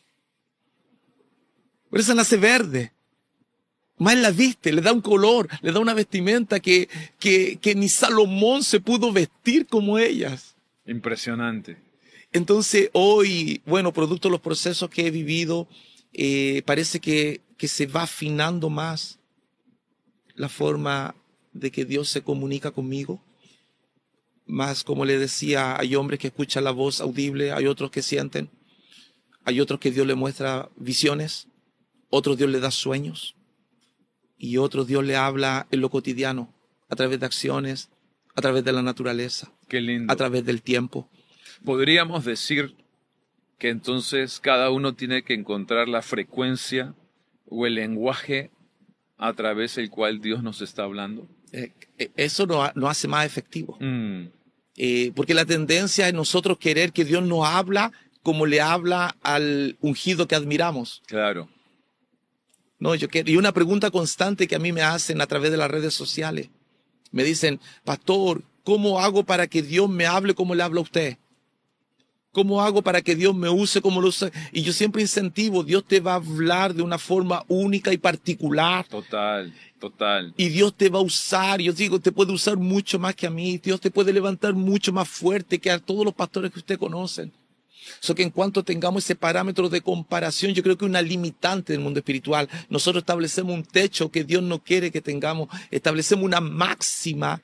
Por eso nace verde. Más la viste, le da un color, le da una vestimenta que, que, que ni Salomón se pudo vestir como ellas. Impresionante. Entonces hoy, bueno, producto de los procesos que he vivido, eh, parece que, que se va afinando más la forma de que Dios se comunica conmigo. Más, como le decía, hay hombres que escuchan la voz audible, hay otros que sienten, hay otros que Dios le muestra visiones, otros Dios le da sueños. Y otro Dios le habla en lo cotidiano, a través de acciones, a través de la naturaleza, Qué lindo. a través del tiempo. Podríamos decir que entonces cada uno tiene que encontrar la frecuencia o el lenguaje a través del cual Dios nos está hablando. Eh, eso nos no hace más efectivo. Mm. Eh, porque la tendencia es nosotros querer que Dios nos habla como le habla al ungido que admiramos. Claro. No, yo quiero, y una pregunta constante que a mí me hacen a través de las redes sociales. Me dicen, pastor, ¿cómo hago para que Dios me hable como le habla a usted? ¿Cómo hago para que Dios me use como lo usa? Y yo siempre incentivo, Dios te va a hablar de una forma única y particular. Total, total. Y Dios te va a usar, yo digo, te puede usar mucho más que a mí. Dios te puede levantar mucho más fuerte que a todos los pastores que usted conocen. So que en cuanto tengamos ese parámetro de comparación, yo creo que una limitante del mundo espiritual. Nosotros establecemos un techo que Dios no quiere que tengamos. Establecemos una máxima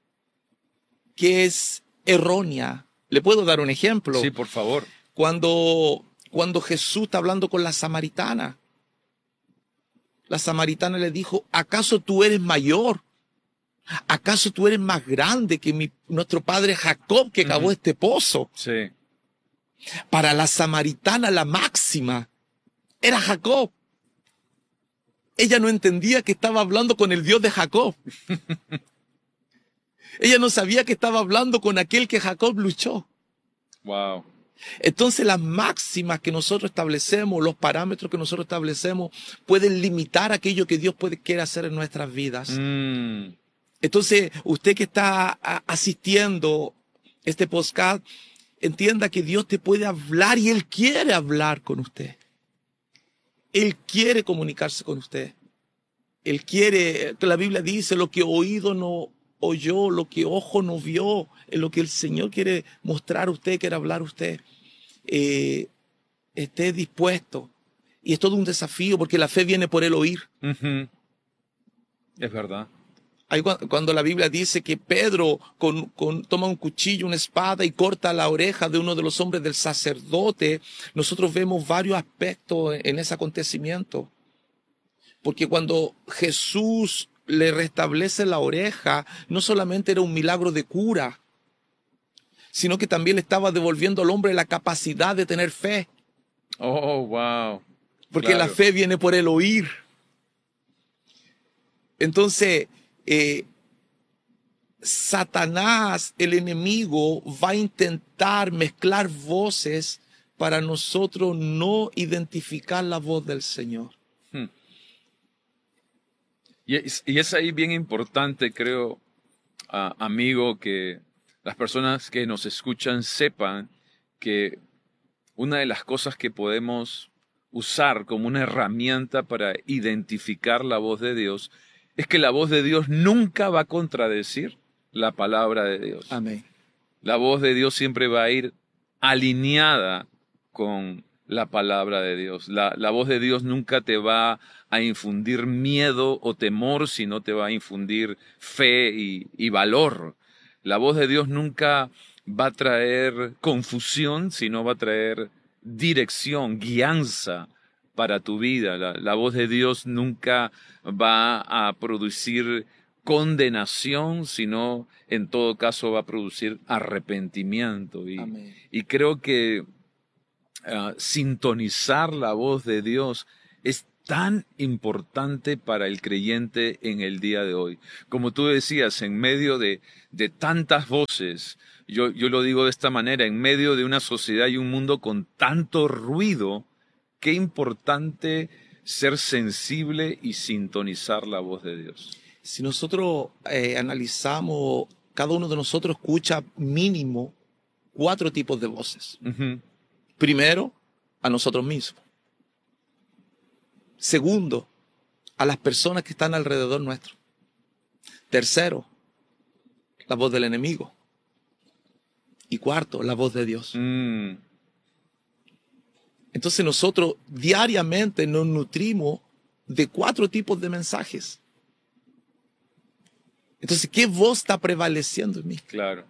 que es errónea. ¿Le puedo dar un ejemplo? Sí, por favor. Cuando, cuando Jesús está hablando con la samaritana, la samaritana le dijo, ¿acaso tú eres mayor? ¿Acaso tú eres más grande que mi, nuestro padre Jacob que cavó uh-huh. este pozo? Sí. Para la samaritana la máxima era Jacob. Ella no entendía que estaba hablando con el Dios de Jacob. Ella no sabía que estaba hablando con aquel que Jacob luchó. Wow. Entonces las máximas que nosotros establecemos, los parámetros que nosotros establecemos, pueden limitar aquello que Dios puede, quiere hacer en nuestras vidas. Mm. Entonces, usted que está asistiendo a este podcast, entienda que Dios te puede hablar y Él quiere hablar con usted. Él quiere comunicarse con usted. Él quiere, que la Biblia dice, lo que oído no oyó, lo que ojo no vio, es lo que el Señor quiere mostrar a usted, quiere hablar a usted. Eh, esté dispuesto. Y es todo un desafío porque la fe viene por el oír. Uh-huh. Es verdad. Ahí cuando la Biblia dice que Pedro con, con, toma un cuchillo, una espada y corta la oreja de uno de los hombres del sacerdote, nosotros vemos varios aspectos en ese acontecimiento. Porque cuando Jesús le restablece la oreja, no solamente era un milagro de cura, sino que también le estaba devolviendo al hombre la capacidad de tener fe. Oh, wow. Porque claro. la fe viene por el oír. Entonces, eh, Satanás, el enemigo, va a intentar mezclar voces para nosotros no identificar la voz del Señor. Hmm. Y, es, y es ahí bien importante, creo, uh, amigo, que las personas que nos escuchan sepan que una de las cosas que podemos usar como una herramienta para identificar la voz de Dios es que la voz de Dios nunca va a contradecir la palabra de Dios. Amén. La voz de Dios siempre va a ir alineada con la palabra de Dios. La, la voz de Dios nunca te va a infundir miedo o temor, sino te va a infundir fe y, y valor. La voz de Dios nunca va a traer confusión, sino va a traer dirección, guianza para tu vida. La, la voz de Dios nunca va a producir condenación, sino en todo caso va a producir arrepentimiento. Y, y creo que uh, sintonizar la voz de Dios es tan importante para el creyente en el día de hoy. Como tú decías, en medio de, de tantas voces, yo, yo lo digo de esta manera, en medio de una sociedad y un mundo con tanto ruido, qué importante ser sensible y sintonizar la voz de Dios. Si nosotros eh, analizamos, cada uno de nosotros escucha mínimo cuatro tipos de voces. Uh-huh. Primero, a nosotros mismos. Segundo, a las personas que están alrededor nuestro. Tercero, la voz del enemigo. Y cuarto, la voz de Dios. Mm. Entonces nosotros diariamente nos nutrimos de cuatro tipos de mensajes. Entonces, ¿qué voz está prevaleciendo en mí? Claro.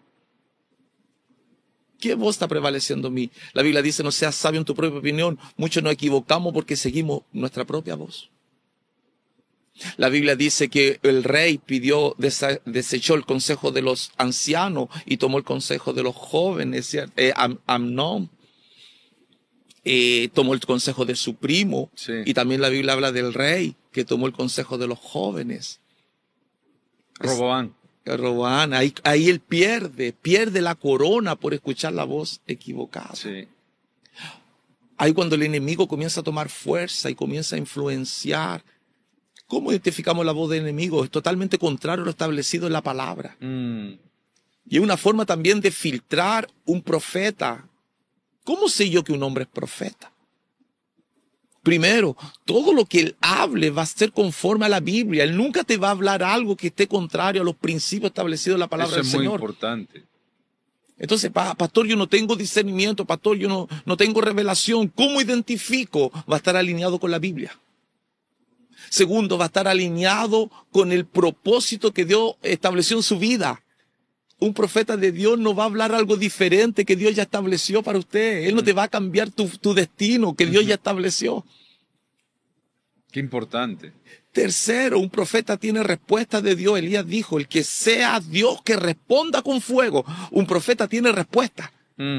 ¿Qué voz está prevaleciendo en mí? La Biblia dice, no seas sabio en tu propia opinión. Muchos nos equivocamos porque seguimos nuestra propia voz. La Biblia dice que el rey pidió, desa, desechó el consejo de los ancianos y tomó el consejo de los jóvenes. Eh, Am, Amnón eh, tomó el consejo de su primo. Sí. Y también la Biblia habla del rey que tomó el consejo de los jóvenes. Roboán. Roboán, ahí, ahí él pierde, pierde la corona por escuchar la voz equivocada. Sí. Ahí cuando el enemigo comienza a tomar fuerza y comienza a influenciar. ¿Cómo identificamos la voz del enemigo? Es totalmente contrario a lo establecido en la palabra. Mm. Y es una forma también de filtrar un profeta. ¿Cómo sé yo que un hombre es profeta? Primero, todo lo que él hable va a ser conforme a la Biblia. Él nunca te va a hablar algo que esté contrario a los principios establecidos en la palabra del Señor. Eso es muy importante. Entonces, pastor, yo no tengo discernimiento, pastor, yo no, no tengo revelación. ¿Cómo identifico? Va a estar alineado con la Biblia. Segundo, va a estar alineado con el propósito que Dios estableció en su vida. Un profeta de Dios no va a hablar algo diferente que Dios ya estableció para usted. Él no te va a cambiar tu, tu destino que Dios ya estableció. Qué importante. Tercero, un profeta tiene respuesta de Dios. Elías dijo, el que sea Dios que responda con fuego. Un profeta tiene respuesta. Mm.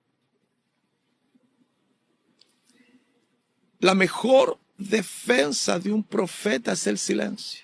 La mejor defensa de un profeta es el silencio.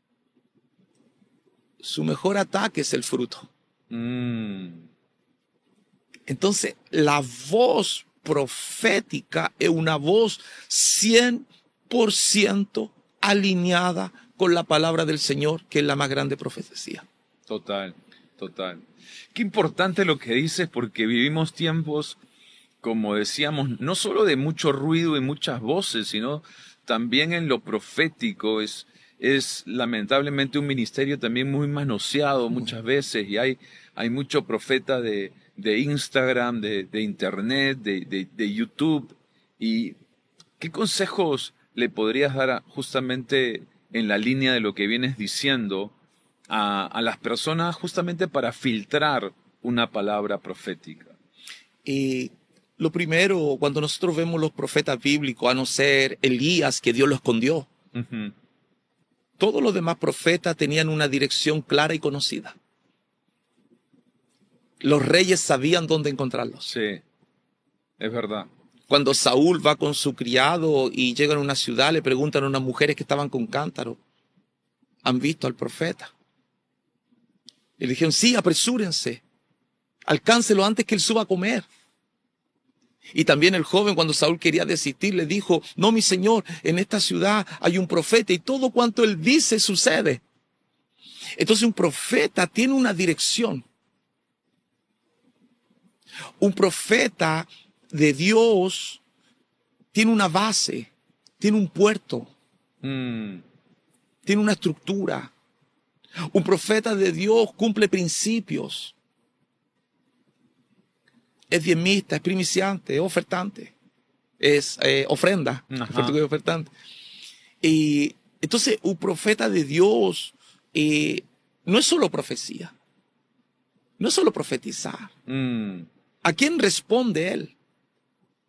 Su mejor ataque es el fruto. Mm. Entonces, la voz profética es una voz cien por ciento alineada con la palabra del Señor, que es la más grande profecía. Total, total. Qué importante lo que dices, porque vivimos tiempos, como decíamos, no solo de mucho ruido y muchas voces, sino también en lo profético. Es Es lamentablemente un ministerio también muy manoseado muchas veces, y hay, hay mucho profeta de, de Instagram, de, de Internet, de, de, de YouTube. ¿Y qué consejos le podrías dar a, justamente en la línea de lo que vienes diciendo a, a las personas justamente para filtrar una palabra profética? Y lo primero, cuando nosotros vemos los profetas bíblicos, a no ser Elías, que Dios lo escondió, uh-huh. Todos los demás profetas tenían una dirección clara y conocida. Los reyes sabían dónde encontrarlos. Sí, es verdad. Cuando Saúl va con su criado y llegan a una ciudad, le preguntan a unas mujeres que estaban con cántaro, ¿han visto al profeta? Y le dijeron, sí, apresúrense, alcáncelo antes que él suba a comer. Y también el joven, cuando Saúl quería desistir, le dijo, no, mi señor, en esta ciudad hay un profeta y todo cuanto él dice sucede. Entonces un profeta tiene una dirección. Un profeta de Dios tiene una base, tiene un puerto, mm. tiene una estructura. Un profeta de Dios cumple principios. Es diezmista, es primiciante, es ofertante, es eh, ofrenda, es ofertante. Y entonces un profeta de Dios eh, no es solo profecía, no es solo profetizar. Mm. ¿A quién responde él?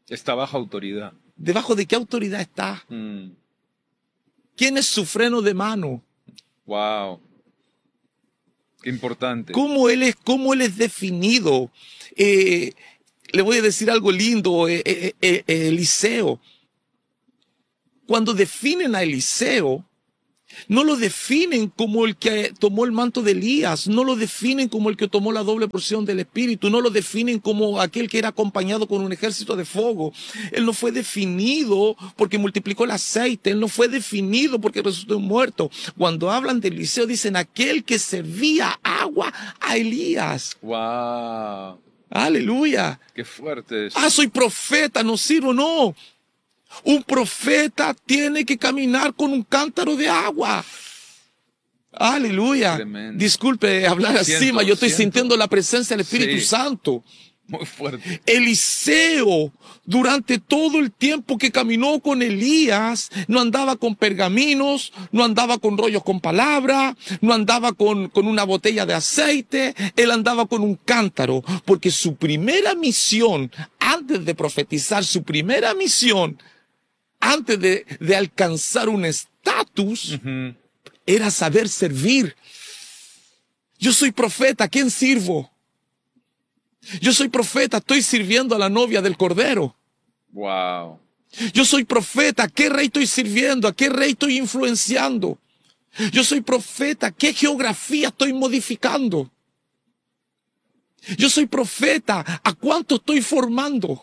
Está bajo autoridad. ¿Debajo de qué autoridad está? Mm. ¿Quién es su freno de mano? Wow. Qué importante. ¿Cómo él es, cómo él es definido? Eh, le voy a decir algo lindo, eh, eh, eh, eh, Eliseo. Cuando definen a Eliseo, no lo definen como el que tomó el manto de Elías, no lo definen como el que tomó la doble porción del Espíritu, no lo definen como aquel que era acompañado con un ejército de fuego. Él no fue definido porque multiplicó el aceite, él no fue definido porque resucitó muerto. Cuando hablan de Eliseo dicen aquel que servía agua a Elías. Wow. Aleluya. Qué fuerte eso. Ah, soy profeta, no sirvo, no. Un profeta tiene que caminar con un cántaro de agua. Aleluya. Tremendo. Disculpe hablar así, Siento, ma, yo estoy siento. sintiendo la presencia del Espíritu Sí. Santo. Muy fuerte. Eliseo, durante todo el tiempo que caminó con Elías, no andaba con pergaminos, no andaba con rollos con palabra, no andaba con, con una botella de aceite, él andaba con un cántaro, porque su primera misión, antes de profetizar, su primera misión, antes de, de alcanzar un estatus, Ujú. era saber servir. Yo soy profeta, ¿a quién sirvo? Yo soy profeta, estoy sirviendo a la novia del Cordero. Wow. Yo soy profeta, ¿a qué rey estoy sirviendo? ¿A qué rey estoy influenciando? Yo soy profeta, ¿qué geografía estoy modificando? Yo soy profeta, ¿a cuánto estoy formando?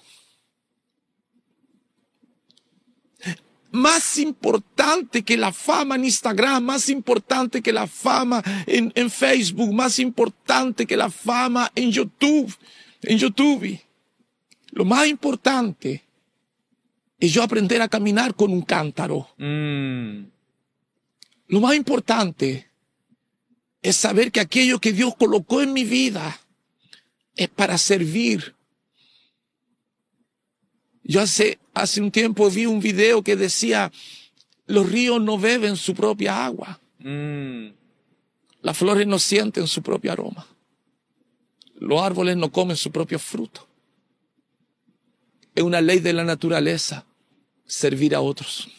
Más importante que la fama en Instagram, más importante que la fama en, en Facebook, más importante que la fama en YouTube, en YouTube. Lo más importante es yo aprender a caminar con un cántaro. Mm. Lo más importante es saber que aquello que Dios colocó en mi vida es para servir. Yo hace, hace un tiempo vi un video que decía, los ríos no beben su propia agua. Mm. Las flores no sienten su propio aroma. Los árboles no comen su propio fruto. Es una ley de la naturaleza servir a otros.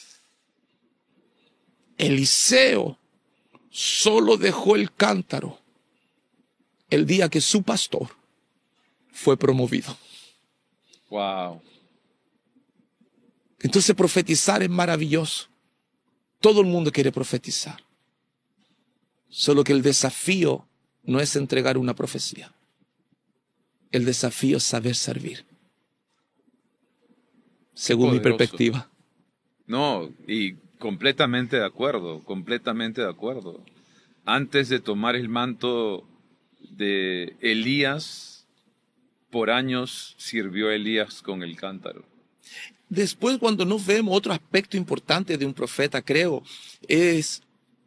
Eliseo solo dejó el cántaro el día que su pastor fue promovido. Wow. Entonces profetizar es maravilloso. Todo el mundo quiere profetizar. Solo que el desafío no es entregar una profecía. El desafío es saber servir. Según mi poderoso. perspectiva. No, y completamente de acuerdo, completamente de acuerdo. Antes de tomar el manto de Elías, por años sirvió Elías con el cántaro. Después, cuando nos vemos, otro aspecto importante de un profeta, creo, es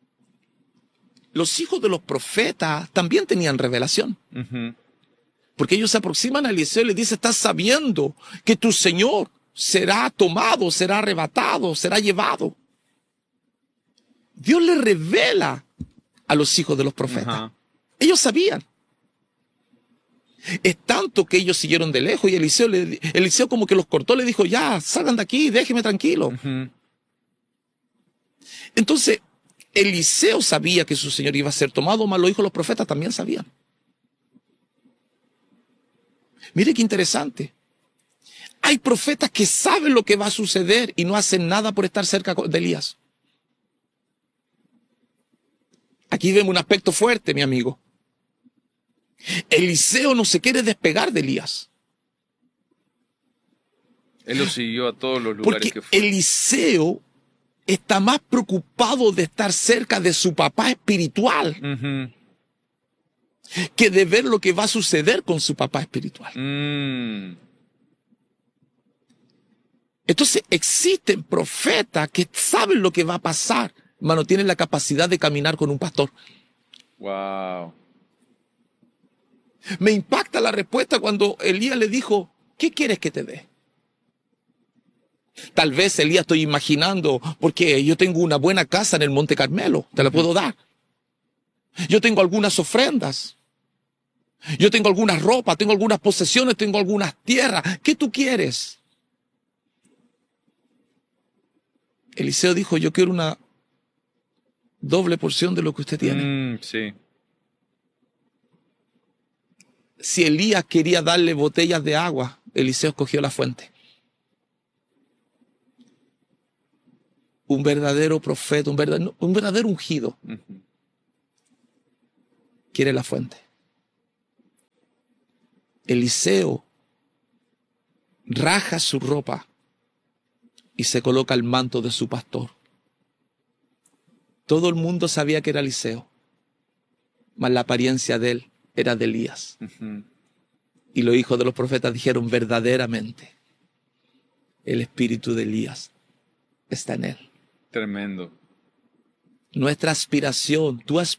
los hijos de los profetas también tenían revelación. Ujú. Porque ellos se aproximan a Eliseo y le dicen, estás sabiendo que tu Señor será tomado, será arrebatado, será llevado. Dios le revela a los hijos de los profetas. Ajá. Ellos sabían. Es tanto que ellos siguieron de lejos y Eliseo, le, Eliseo como que los cortó, le dijo, ya, salgan de aquí, déjenme tranquilo. Ujú. Entonces, Eliseo sabía que su Señor iba a ser tomado, mas los hijos de los profetas también sabían. Mire qué interesante. Hay profetas que saben lo que va a suceder y no hacen nada por estar cerca de Elías. Aquí vemos un aspecto fuerte, mi amigo. Eliseo no se quiere despegar de Elías. Él lo siguió a todos los lugares Porque que fue. Eliseo está más preocupado de estar cerca de su papá espiritual Ujú. que de ver lo que va a suceder con su papá espiritual. Mm. Entonces existen profetas que saben lo que va a pasar, mas no tienen la capacidad de caminar con un pastor. Wow. Me impacta la respuesta cuando Elías le dijo, ¿qué quieres que te dé? Tal vez Elías estoy imaginando, porque yo tengo una buena casa en el Monte Carmelo, te la puedo dar. Yo tengo algunas ofrendas. Yo tengo algunas ropas, tengo algunas posesiones, tengo algunas tierras. ¿Qué tú quieres? Eliseo dijo, yo quiero una doble porción de lo que usted tiene. Mm, sí. Si Elías quería darle botellas de agua, Eliseo escogió la fuente. Un verdadero profeta, un verdadero, un verdadero ungido, Uh-huh. quiere la fuente. Eliseo raja su ropa y se coloca el manto de su pastor. Todo el mundo sabía que era Eliseo, mas la apariencia de él era de Elías. Uh-huh. Y los hijos de los profetas dijeron, verdaderamente, el espíritu de Elías está en él. Tremendo. Nuestra aspiración, tu,